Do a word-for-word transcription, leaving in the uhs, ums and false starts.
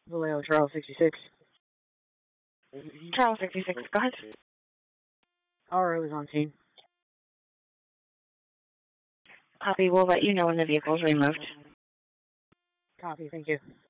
Vallejo, Charles sixty-six. Charles sixty-six, go ahead. R O is on scene. Copy, we'll let you know when the vehicle is removed. Copy, thank you.